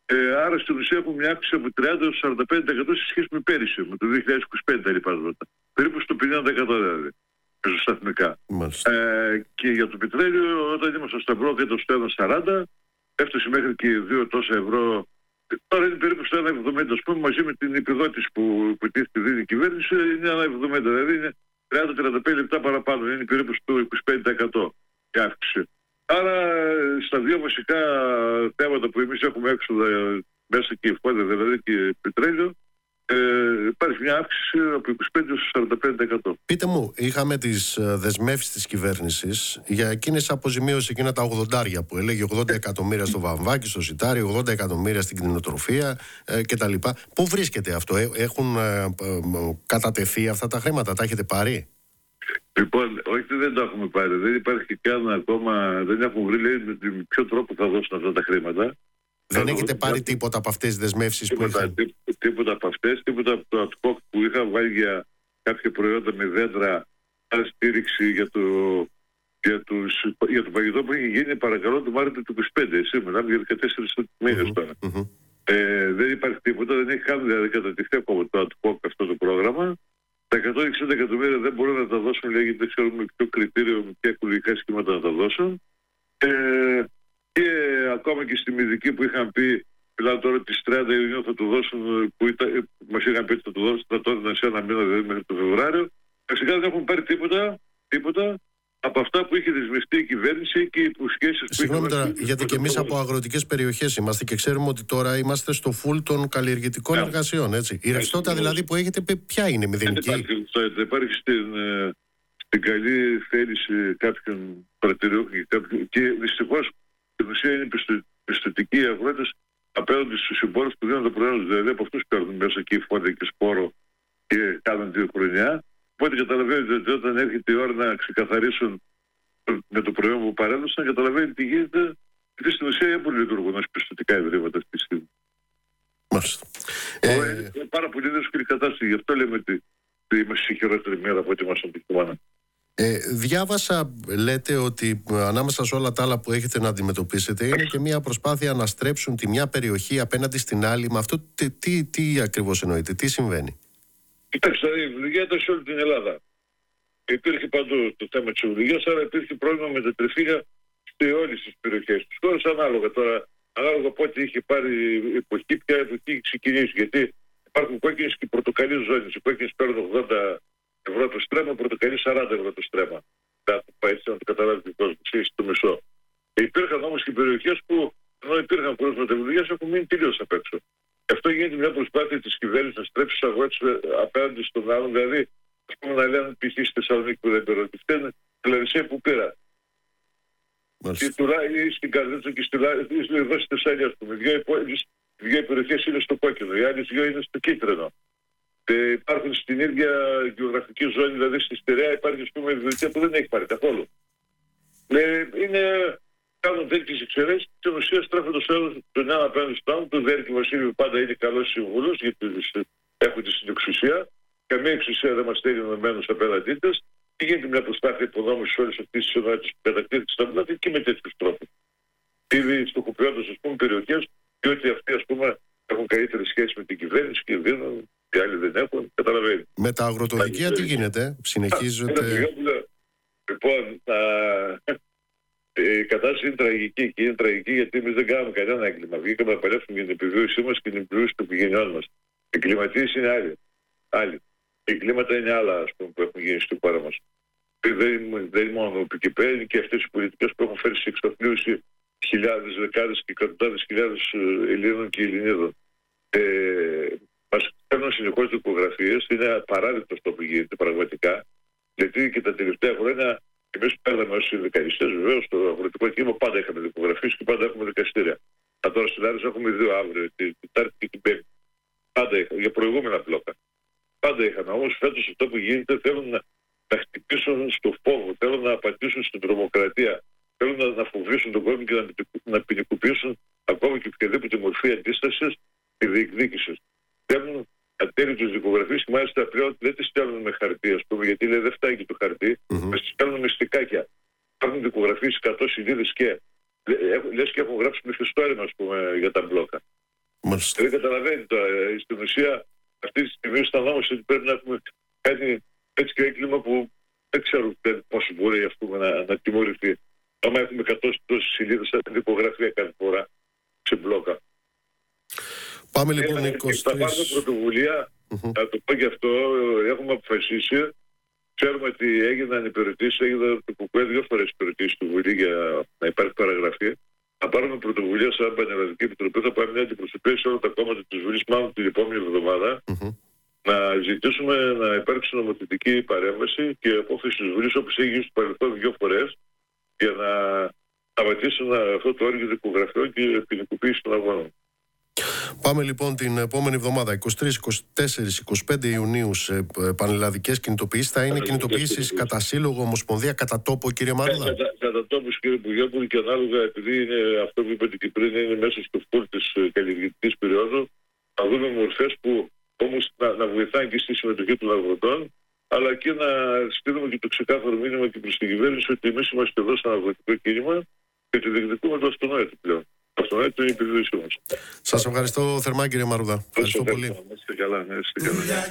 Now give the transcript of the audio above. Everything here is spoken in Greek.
Άρα στην ουσία έχουμε μια αύξηση από 30-45% σε σχέση με πέρυσι, με το 2025 τα λοιπάσματα. Περίπου στο 50% δηλαδή, μεσοσταθμικά. Και για το πετρέλαιο, όταν ήμασταν στα μπλόκα ήταν στο 1,40, έφτασε μέχρι και 2 τόσα ευρώ. Τώρα είναι περίπου στο 1,70, ας πούμε, μαζί με την επιδότηση που δίνει η κυβέρνηση, είναι 1,70, δηλαδή είναι 30-35 λεπτά παραπάνω, είναι περίπου στο 25% η αύξηση. Άρα στα δύο βασικά θέματα που εμείς έχουμε έξοδα μέσα και εφόδια, δηλαδή και πετρέλαιο, υπάρχει μια αύξηση από 25-45%. Πείτε μου, είχαμε τις δεσμεύσεις της κυβέρνησης για εκείνες αποζημίωσεις, εκείνα τα 80 που έλεγε 80 εκατομμύρια στο βαμβάκι, στο σιτάρι, 80 εκατομμύρια στην κτηνοτροφία κτλ. Πού βρίσκεται αυτό, έχουν κατατεθεί αυτά τα χρήματα, τα έχετε πάρει? Λοιπόν, όχι, δεν τα έχουμε πάρει. Δεν υπάρχει καν ακόμα, δεν έχουν βρει, λέει, με ποιο τρόπο θα δώσουν αυτά τα χρήματα. Δεν έχετε πάρει τίποτα από αυτές τις δεσμεύσεις που είχαν? Τίποτα από αυτές, τίποτα από το ΑΤΚΟΚ που είχα βάλει για κάποια προϊόντα με δέντρα, στήριξη για το παγιδό που είχε γίνει, παρακαλώ, το Μάρτιο του 25. Εσύ μιλάμε για 14 μήνες τώρα. Δεν υπάρχει τίποτα, δεν έχει καν δηλαδή κατατεθεί ακόμα το ΑΤΚΟΚ αυτό το πρόγραμμα. Τα 160 εκατομμύρια δεν μπορούν να τα δώσουν, γιατί δεν ξέρουμε με ποιο κριτήριο, με ποια οικολογικά σχήματα να τα δώσουν. Και ακόμα και στη Μυδική που είχαν πει, μιλάω τώρα τις 30 Ιουνίου θα του δώσουν, που μας είχαν πει ότι θα του δώσουν, θα το έδωσαν σε ένα μήνα, δηλαδή μέχρι το Φεβρουάριο. Φυσικά δεν έχουν πάρει τίποτα από αυτά που είχε δεσμευτεί η κυβέρνηση και οι υποσχέσεις που είχε. Συγγνώμη τώρα, γιατί και εμείς από αγροτικές περιοχές είμαστε και ξέρουμε ότι τώρα είμαστε στο φουλ των καλλιεργητικών εργασιών, έτσι. Η ρευστότητα δηλαδή που έχετε, ποια είναι, μηδενική? Υπάρχει στην καλή θέληση κάποιων προτεραιών και δυστυχώς στην ουσία είναι πιστωτικοί οι αγρότες απέναντι στους συμπόρους που δίνουν το προϊόν, δηλαδή από αυτούς παίρνουν μέσα και φόντα και σπόρο και κάνουν 2 χρονιά. Οπότε καταλαβαίνετε ότι όταν έρχεται η ώρα να ξεκαθαρίσουν με το προϊόν που παρέδωσαν, καταλαβαίνετε τι γίνεται, γιατί στην ουσία δεν μπορεί να λειτουργούν ως πιστωτικά ιδρύματα αυτή τη στιγμή. Μάλιστα. Είναι πάρα πολύ δύσκολη κατάσταση, γι' αυτό λέμε ότι είμαστε σε χειρότερη μέρα από ό,τι ήμασταν την χειμώνα. Διάβασα, λέτε, ότι ανάμεσα σε όλα τα άλλα που έχετε να αντιμετωπίσετε είναι και μια προσπάθεια να στρέψουν τη μια περιοχή απέναντι στην άλλη. Με αυτό τι ακριβώς εννοείτε, τι συμβαίνει? Κοιτάξτε, η ευλογία ήταν σε όλη την Ελλάδα. Υπήρχε παντού το θέμα της ευλογίας, άρα υπήρχε πρόβλημα με τα τρεφίλια σε όλες τις περιοχές της χώρας, ανάλογα τώρα, ανάλογα πότε είχε πάρει η εποχή, ποια εποχή είχε ξεκινήσει. Γιατί υπάρχουν κόκκινες και πορτοκαλί ζώνες. Οι κόκκινες παίρνουν 80 ευρώ το στρέμμα, πορτοκαλί 40 ευρώ το στρέμμα. Θα πάει να το καταλάβει ο κόσμος, το μισό. Υπήρχαν όμως και περιοχές που, ενώ υπήρχαν πρόσφατα ευλογίας, έχουν μείνει τελείως απ' έξω. Γι' αυτό γίνεται μια προσπάθεια της κυβέρνησης να στρέψει τους αγρότες απέναντι στον άλλον. Δηλαδή, ας πούμε, να λένε π.χ. στη Θεσσαλονίκη που δεν πήραν, φταίνε τη Λαρισαία που πήρα. Ή στην Καρδίτσα και εδώ στη Θεσσαλία, ας πούμε. Δύο περιοχές είναι στο κόκκινο, οι άλλες δύο είναι στο κίτρινο. Υπάρχουν στην ίδια γεωγραφική ζώνη, δηλαδή στη Στερεά υπάρχει, ας πούμε, η που δεν έχει πάρει καθόλου. Κάνουν τέτοιες εξαιρέσεις και στην ουσία στρέφονται τον ένα απέναντι στον άλλο. Το Δέρκη Βασίλειο πάντα είναι καλός σύμβουλος, γιατί έχουν την εξουσία. Καμία εξουσία δεν μας στέλνει ενωμένους απέναντί της. Και γίνεται μια προσπάθεια υποδόμησης όλες αυτές τις ενότητες που κατακτήρεται στα πλάτη και με τέτοιους τρόπους. Ήδη στοχοποιώντας, ας πούμε, περιοχές, διότι αυτοί, ας πούμε, έχουν καλύτερη σχέση με την κυβέρνηση και δίνουν, και άλλοι δεν έχουν. Καταλαβαίνει. Με τα αγροτοδικεία τι γίνεται, συνεχίζεται? Λοιπόν, η κατάσταση είναι τραγική και είναι τραγική γιατί εμείς δεν κάναμε κανένα έγκλημα. Βγήκαμε να παλέψουμε για την επιβίωσή μας και την επιβίωση των οικογενειών μας. Οι εγκληματίες είναι άλλοι. Οι εγκλήματα είναι άλλα, ας πούμε, που έχουν γίνει στη χώρα μας. Δεν είναι μόνο που εκεί πέρα, είναι και αυτές οι πολιτικές που έχουν φέρει σε εξαθλίωση χιλιάδες, δεκάδες και εκατοντάδες χιλιάδες Ελλήνων και Ελληνίδων. Μας παίρνουν συνεχώς δικογραφίες, είναι απαράδεκτο αυτό που γίνεται πραγματικά. Γιατί και τα τελευταία χρόνια εμείς παίρναμε ως συνδικαλιστές, βεβαίως, στο αγροτικό κίνημα πάντα είχαμε δικογραφίες και πάντα έχουμε δικαστήρια. Τώρα στην Άρης έχουμε 2 αύριο, την Τετάρτη και την Πέμπτη. Πάντα είχαμε, για προηγούμενα μπλόκα. Πάντα είχαμε. Όμως φέτος αυτό που γίνεται θέλουν να χτυπήσουν στο φόβο, θέλουν να απαντήσουν στην τρομοκρατία, θέλουν να φοβήσουν τον κόσμο και να ποινικοποιήσουν ακόμα και οποιαδήποτε μορφή αντίστασης και διεκδίκησης. Θέλουν ατέλειτες δικογραφίες και μάλιστα πλέον δεν τις στέλνουν με χαρτί, ας πούμε, γιατί λέει δεν φτάνει το χαρτί, μας τις στέλνουν με στικάκια. Υπάρχουν δικογραφίες 100 σελίδες και λες και έχουν γράψει μυθιστόρημα, ας πούμε, για τα μπλόκα. Δεν καταλαβαίνει στην ουσία αυτή τη στιγμή αισθανόμαστε ότι πρέπει να έχουμε κάνει έτσι και έγκλημα που δεν ξέρω πόσο μπορεί να τιμωρηθεί. Άμα έχουμε 100 τόσες σελίδες σαν την υπογραφία κάθε φορά σε μπλόκα. Πάμε λοιπόν 23. Θα πάρουμε πρωτοβουλία, να το πω και αυτό, έχουμε αποφασίσει. Ξέρουμε ότι έγιναν υπηρετήσεις, έγιναν το ΚΚΕ 2 φορές υπηρετήσεις του Βουλή για να υπάρχει παραγραφή. Θα πάρουμε πρωτοβουλία σαν Πανελλαδική Επιτροπή, θα πάμε μια αντιπροσωπεία σε όλα τα κόμματα της Βουλής, μάλλον την επόμενη εβδομάδα, να ζητήσουμε να υπάρξει νομοθετική παρέμβαση και απόφαση της Βουλής, όπως έγινε στο παρελθόν 2 φορές, για να σταματήσουν αυτό το όργιο δικογραφιών και ποινικοποίηση των αγώνων. Πάμε λοιπόν την επόμενη εβδομάδα, 23, 24, 25 Ιουνίου, σε πανελλαδικές κινητοποιήσεις. Θα είναι κινητοποιήσεις κατά σύλλογο, ομοσπονδία, κατά τόπο, κύριε Μαρούδα? Κατά τόπο, κύριε Υπουργέ, και ανάλογα, επειδή είναι αυτό που είπατε και πριν, είναι μέσα στο φούρ της καλλιεργητικής περίοδου, θα δούμε μορφές που όμως να βοηθάνε και στη συμμετοχή των αγροτών, αλλά και να στείλουμε και το ξεκάθαρο μήνυμα και προς την κυβέρνηση ότι εμείς είμαστε εδώ σαν αγροτικό κίνημα και ότι διεκδικούμε το αυτονόητο πλέον. Αυτονόητο είναι η επιβίωσή μας. Σας ευχαριστώ θερμά, κύριε Μαρούδα. Ευχαριστώ πολύ. Είστε καλά.